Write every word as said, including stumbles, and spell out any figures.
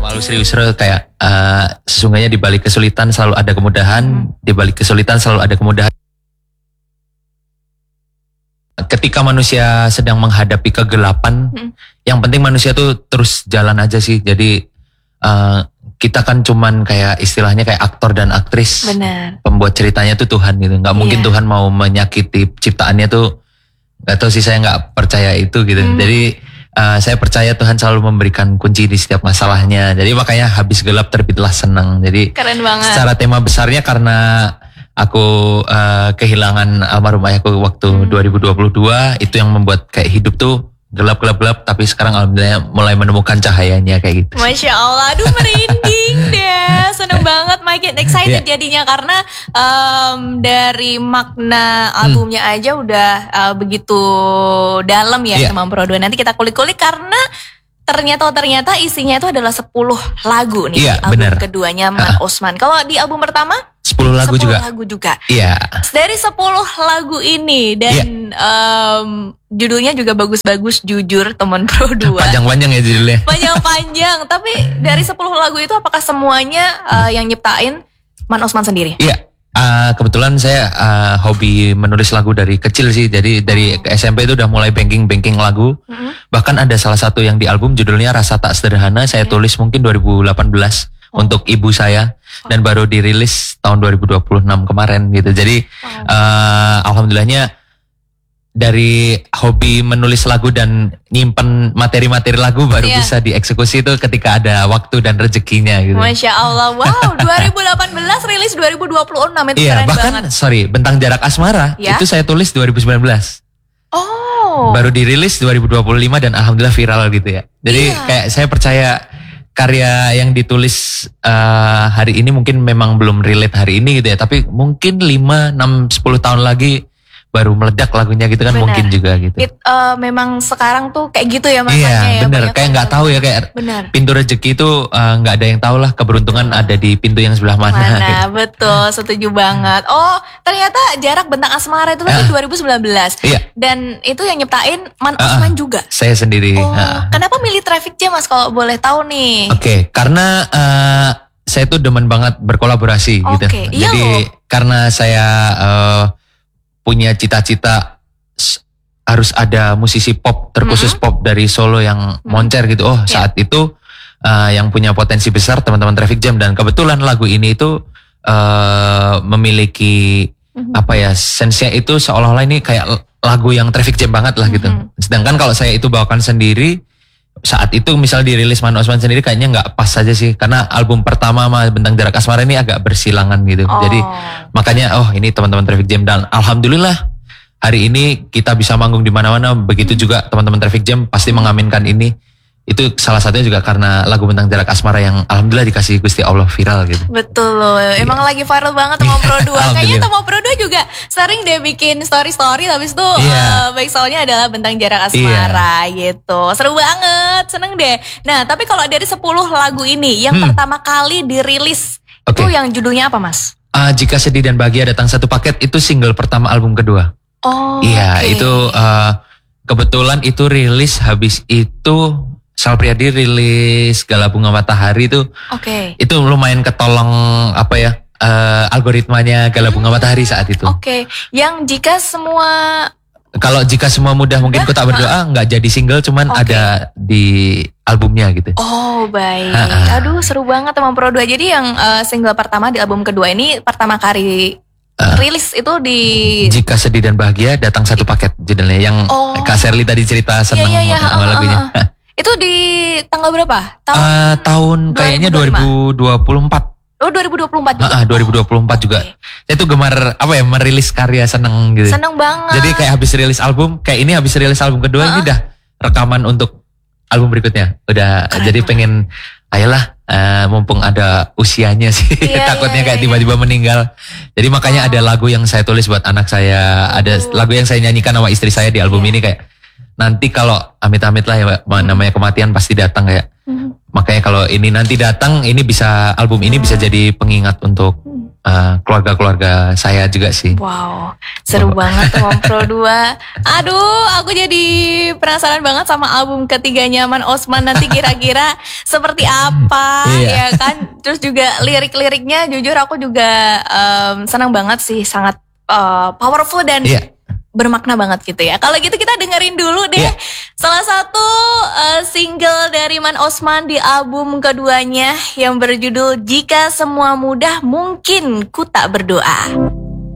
Selalu serius kayak uh, sesungguhnya di balik kesulitan selalu ada kemudahan, hmm. di balik kesulitan selalu ada kemudahan. Ketika manusia sedang menghadapi kegelapan, hmm. yang penting manusia tuh terus jalan aja sih. Jadi uh, kita kan cuman kayak istilahnya kayak aktor dan aktris. Benar. Pembuat ceritanya tuh Tuhan gitu. Gak mungkin yeah. Tuhan mau menyakiti ciptaannya tuh. Gak tahu sih, saya gak percaya itu gitu. Hmm. Jadi uh, saya percaya Tuhan selalu memberikan kunci di setiap masalahnya. Jadi makanya habis gelap terbitlah senang. Jadi keren banget. Secara tema besarnya karena aku uh, kehilangan almarhum ayahku waktu hmm. dua ribu dua puluh dua, itu yang membuat kayak hidup tuh gelap-gelap-gelap, tapi sekarang alhamdulillah mulai menemukan cahayanya kayak gitu. Masya Allah, aduh merinding deh, seneng banget, makin excited yeah. jadinya karena um, dari makna albumnya hmm. aja udah uh, begitu dalam ya yeah. sama Bro Dua. Nanti kita kulik-kulik karena ternyata ternyata isinya itu adalah sepuluh lagu nih yeah, album bener. keduanya Man uh. Osman. Kalau di album pertama sepuluh lagu sepuluh juga. lagu juga. Iya. Dari sepuluh lagu ini dan yeah. um, judulnya juga bagus-bagus, jujur teman Pro dua. Panjang-panjang ya judulnya. Panjang-panjang. Tapi dari sepuluh lagu itu apakah semuanya uh, yang nyiptain Man Osman sendiri? Iya. Uh, kebetulan saya uh, hobi menulis lagu dari kecil sih. Jadi dari oh. S M P itu udah mulai banking-banking lagu. Mm-hmm. Bahkan ada salah satu yang di album judulnya Rasa Tak Sederhana. Saya yeah. tulis mungkin dua ribu delapan belas. Oh. Untuk ibu saya dan baru dirilis tahun dua ribu dua puluh enam kemarin gitu. Jadi oh. uh, alhamdulillahnya dari hobi menulis lagu dan nyimpen materi-materi lagu baru yeah. bisa dieksekusi itu ketika ada waktu dan rezekinya gitu. Masya Allah, wow, dua ribu delapan belas rilis dua ribu dua puluh enam itu yeah, keren bahkan, banget. Sorry, Bentang Jarak Asmara yeah? itu saya tulis dua ribu sembilan belas. Oh. Baru dirilis dua ribu dua puluh lima dan alhamdulillah viral gitu ya. Jadi yeah. kayak saya percaya karya yang ditulis uh, hari ini mungkin memang belum relate hari ini gitu ya. Tapi mungkin lima, enam, sepuluh tahun lagi baru meledak lagunya gitu kan. Bener. Mungkin juga gitu. It, uh, memang sekarang tuh kayak gitu ya makanya iya, ya. Bener, kayak gak tahu ya kayak bener. Pintu rezeki itu uh, gak ada yang tahu lah, keberuntungan betul. Ada di pintu yang sebelah mana. Mana, gitu. Betul, setuju banget. Oh ternyata Jarak Bentang Asmara itu lagi uh, dua ribu sembilan belas. Iya. Dan itu yang nyiptain Man Osman uh, juga. Saya sendiri. Oh, uh. Kenapa milih Traffic Jam Mas kalau boleh tahu nih? Oke, okay, karena uh, saya tuh demen banget berkolaborasi okay, gitu. Iya Jadi loh. Karena saya uh, punya cita-cita harus ada musisi pop terkhusus mm-hmm. pop dari Solo yang mm-hmm. moncer gitu. Oh yeah. saat itu uh, yang punya potensi besar teman-teman Traffic Jam, dan kebetulan lagu ini itu uh, memiliki mm-hmm. apa ya, sense-nya itu seolah-olah ini kayak lagu yang Traffic Jam banget lah gitu. Mm-hmm. Sedangkan kalau saya itu bawakan sendiri saat itu misal dirilis Man Osman sendiri kayaknya nggak pas aja sih, karena album pertama sama Bentang Jarak Asmara ini agak bersilangan gitu. Oh. Jadi makanya oh ini teman-teman Traffic Jam, dan alhamdulillah hari ini kita bisa manggung di mana-mana. Begitu hmm. juga teman-teman Traffic Jam pasti mengaminkan ini. Itu salah satunya juga karena lagu Bentang Jarak Asmara yang alhamdulillah dikasih Gusti Allah viral gitu. Betul loh, emang yeah. lagi viral banget sama Pro dua. Kayaknya sama Pro dua juga sering deh bikin story-story, habis itu yeah. uh, baik soalnya adalah Bentang Jarak Asmara yeah. gitu. Seru banget, seneng deh. Nah tapi kalau dari sepuluh lagu ini, yang hmm. pertama kali dirilis okay. itu yang judulnya apa Mas? Uh, Jika Sedih dan Bahagia Datang Satu Paket, itu single pertama album kedua. Oh iya okay. itu uh, kebetulan itu rilis habis itu Sal Priadi rilis Gala Bunga Matahari itu, okay. itu lumayan ketolong apa ya uh, algoritmanya Gala Bunga Matahari saat itu. Oke, okay. Yang jika semua kalau jika semua mudah mungkin ku tak berdoa nggak jadi single, cuman okay. ada di albumnya gitu. Oh baik, Ha-ha. Aduh seru banget teman Pro dua. Jadi yang uh, single pertama di album kedua ini pertama kali uh, rilis itu di Jika Sedih dan Bahagia Datang Satu Paket judulnya, yang oh. Kak Sherly tadi cerita seneng yeah, yeah, yeah. sama uh, lagunya. Uh, uh. Itu di tanggal berapa? Tahun, uh, tahun kayaknya dua ribu dua puluh empat. Oh dua ribu dua puluh empat juga? Uh, uh, dua ribu dua puluh empat oh, juga. Okay. Saya tuh gemar apa ya, merilis karya, seneng gitu. Seneng banget. Jadi kayak habis rilis album, kayak ini habis rilis album kedua uh-uh. ini udah rekaman untuk album berikutnya. Udah keren jadi banget. Pengen, ayolah uh, mumpung ada usianya sih. Yeah, takutnya kayak yeah, tiba-tiba yeah. meninggal. Jadi makanya oh. ada lagu yang saya tulis buat anak saya. Oh. Ada lagu yang saya nyanyikan sama istri saya di album yeah. ini kayak, nanti kalau amit-amit lah ya namanya kematian pasti datang kayak. Hmm. Makanya kalau ini nanti datang, ini bisa album ini bisa jadi pengingat untuk uh, keluarga-keluarga saya juga sih. Wow, seru oh. banget Om Pro dua. Aduh, aku jadi penasaran banget sama album ketiganya Man Osman nanti kira-kira seperti apa ya kan. Terus juga lirik-liriknya jujur aku juga um, senang banget sih, sangat uh, powerful dan yeah. bermakna banget gitu ya. Kalau gitu kita dengerin dulu deh yeah. salah satu uh, single dari Man Osman di album keduanya yang berjudul Jika Semua Mudah Mungkin Ku Tak Berdoa.